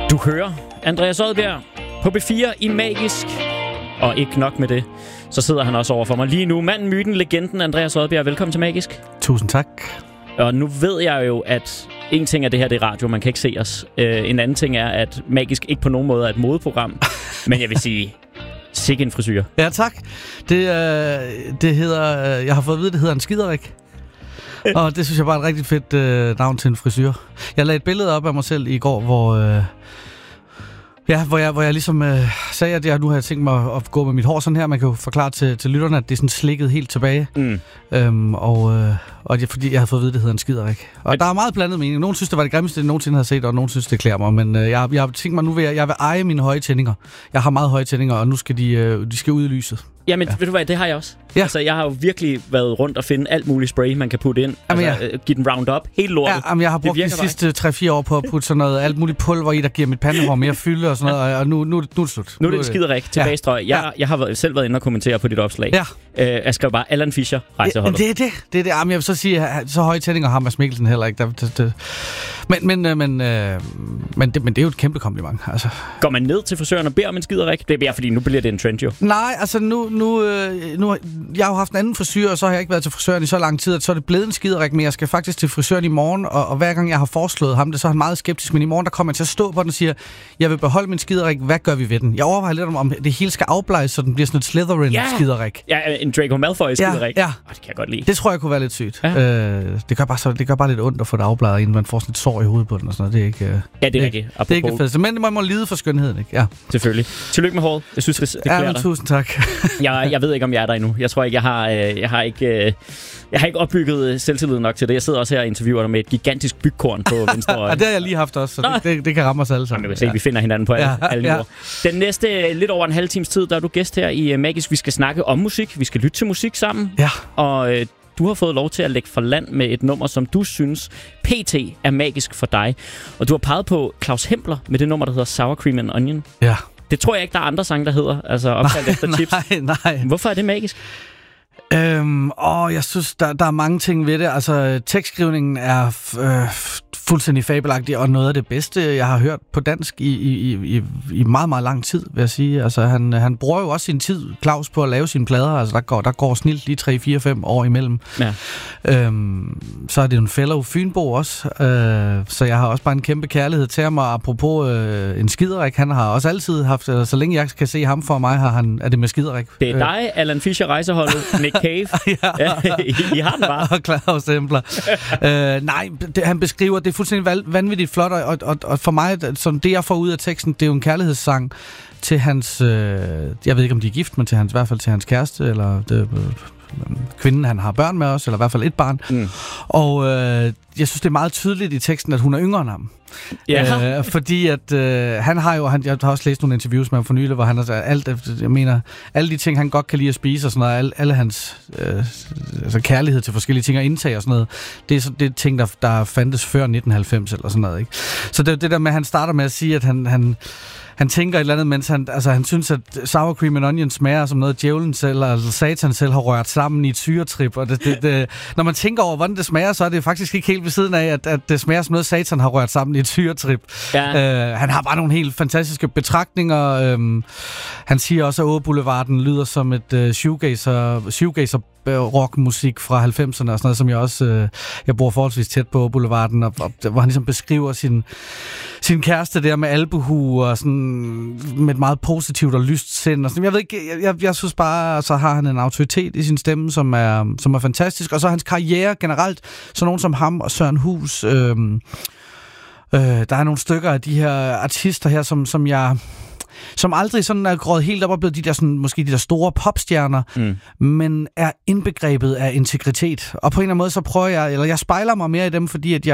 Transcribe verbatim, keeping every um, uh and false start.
Du hører Andreas Odbjerg på B fire i Magisk. Og ikke nok med det, så sidder han også over for mig lige nu. Manden, myten, legenden Andreas Odbjerg. Velkommen til Magisk. Tusind tak. Og nu ved jeg jo, at en ting er det her, det er radio, man kan ikke se os. Uh, en anden ting er, at Magisk ikke på nogen måde er et modeprogram. Men jeg vil sige, sikke en frisyr. Ja, tak. Det, øh, det hedder, øh, jeg har fået at vide, det hedder en skiderik. Og det synes jeg bare er et rigtig fedt øh, navn til en frisyr. Jeg lagde et billede op af mig selv i går, hvor... Øh, Ja, hvor jeg, hvor jeg ligesom øh, sagde, at jeg nu har tænkt mig at gå med mit hår sådan her. Man kan jo forklare til, til lytterne, at det er sådan slikket helt tilbage. Mm. Øhm, og øh, og det, fordi jeg havde fået at vide, at det hedder en skiderik. Og at... der er meget blandet mening. Nogen synes, det var det grimmeste, jeg nogensinde har set, og nogen synes, det klæder mig. Men øh, jeg, jeg har tænkt mig, nu vil jeg, jeg vil eje mine høje tændinger. Jeg har meget høje tændinger, og nu skal de, øh, de skal ud i lyset. Jamen, ja. Ved du hvad, det har jeg også. Ja. Altså, jeg har jo virkelig været rundt og finde alt muligt spray, man kan putte ind. Jamen, altså, ja. give den Roundup, helt lortet. Ja, jamen, jeg har brugt de sidste tre fire år på at putte sådan noget, alt muligt pulver i, der giver mit pandehår mere fylde og sådan noget, og nu, nu, nu er det slut. Nu er det en skiderik tilbage strøg. Ja. Jeg, jeg har selv været inde og kommentere på dit opslag. Ja. Øh, jeg skrev bare Allan Fischer, rejseholdet. Ja, det er det. det, er det. Jamen, jeg vil så sige, at så høje tændinger har Mads Mikkelsen heller ikke. Det, det, det. Men, men, men, øh, men, det, men det er jo et kæmpe kompliment. Altså. Går man ned til frisøren og beder om en skiderik? Det er bare fordi, nu bliver det en trend jo. Nej, altså nu... nu, øh, nu jeg har jo haft en anden frisyr, og så har jeg ikke været til frisøren i så lang tid, at så er det blevet en skiderik, men jeg skal faktisk til frisøren i morgen, og, og hver gang jeg har foreslået ham det, så er han meget skeptisk, men i morgen der kommer jeg til at stå på den og siger, jeg vil beholde min skiderik, hvad gør vi ved den? Jeg overvejer lidt om, om det hele skal afblejes, så den bliver sådan et Slytherin-skiderik. Ja, en Draco Malfoy-skiderik. Ja, ja. Oh, det kan jeg godt lide. Det tror jeg kunne være lidt sygt. Ja. Øh, det, gør bare så, det gør bare lidt ondt at få det afblejet, inden man får sådan et sår i hovedet på den og sådan noget. Det er ikke, øh, ja, det er rigtigt. Det er ikke fedt, men man må lide for skønheden, ikke? Ja. Selvfølgelig. Tillykke med håret. Jeg synes, det, det klæder ja, dig. Tusind tak. jeg, jeg ved ikke, om jeg er der endnu. Jeg tror ikke, jeg har, øh, jeg har ikke... Øh, Jeg har ikke opbygget selvtillid nok til det. Jeg sidder også her og interviewer dig med et gigantisk bygkorn på venstre øje. Ja, det har jeg lige haft også, så det, det, det kan ramme os alle sammen. Jamen, se, ja. Vi finder hinanden på alle, ja, alle niveauer. Ja. Den næste lidt over en halv times tid, der er du gæst her i Magisk. Vi skal snakke om musik. Vi skal lytte til musik sammen. Ja. Og øh, du har fået lov til at lægge for land med et nummer, som du synes P T er magisk for dig. Og du har peget på Claus Hempler med det nummer, der hedder Sour Cream and Onion. Ja. Det tror jeg ikke, der er andre sange, der hedder. Altså opkaldt efter chips. Nej, nej. Hvorfor er det magisk? Øhm, åh, jeg synes, der, der er mange ting ved det. Altså, tekstskrivningen er øh, fuldstændig fabelagtig, og noget af det bedste, jeg har hørt på dansk i, i, i, i meget, meget lang tid, vil jeg sige. Altså, han, han bruger jo også sin tid, Claus, på at lave sine plader. Altså, der går, der går snilt lige tre, fire, fem år imellem. Ja. Øhm, så er det jo en fellow Fynbo også. Øh, så jeg har også bare en kæmpe kærlighed til ham, og apropos øh, en skiderik, han har også altid haft, altså, så længe jeg kan se ham for mig, har han, er det med skiderik. Det er dig, Allan Fischer, rejseholdet, Nick Cave. ja. Ja, I, I har den bare. Og Claus Hempler. øh, nej, det, han beskriver, det er fuldstændig vanvittigt flot, og, og, og for mig, som det jeg får ud af teksten, det er jo en kærlighedssang til hans, øh, jeg ved ikke om de er gift, men til hans, i hvert fald til hans kæreste, eller det, øh, kvinden, han har børn med os, eller i hvert fald et barn. Mm. Og øh, jeg synes, det er meget tydeligt i teksten, at hun er yngre end ham. Ja. Øh, fordi at øh, han har jo, han, jeg har også læst nogle interviews med ham for nylig, hvor han har sagt, alt, jeg mener, alle de ting, han godt kan lide at spise og sådan noget, alle, alle hans øh, altså kærlighed til forskellige ting og indtag og sådan noget, det er, så, det er ting, der, der fandtes før nitten halvfems eller sådan noget, ikke? Så det, det der med, at han starter med at sige, at han, han Han tænker et eller andet, mens han, altså, han synes, at sour cream and onion smager som noget, djævlen selv, eller satan selv har rørt sammen i et syretrip. Og det, det, det, når man tænker over, hvordan det smager, så er det faktisk ikke helt ved siden af, at, at det smager som noget, satan har rørt sammen i et syretrip. Ja. Øh, han har bare nogle helt fantastiske betragtninger. Øhm, han siger også, at Åge Boulevarden lyder som et uh, shoegazer, shoegazer rockmusik fra halvfemserne og sådan noget, som jeg også øh, jeg bor forholdsvis tæt på Boulevarden, og, og, hvor han ligesom beskriver sin, sin kæreste der med albuehue og sådan med et meget positivt og lyst sind. Og sådan. Jeg ved ikke, jeg, jeg, jeg synes bare, så har han en autoritet i sin stemme, som er, som er fantastisk, og så hans karriere generelt, så nogen som ham og Søren Hus. Øh, øh, der er nogle stykker af de her artister her, som, som jeg som aldrig sådan er gået helt op og blevet de der sådan, måske de der store popstjerner, mm. men er indbegrebet af integritet. Og på en eller anden måde, så prøver jeg, eller jeg spejler mig mere i dem, fordi at jeg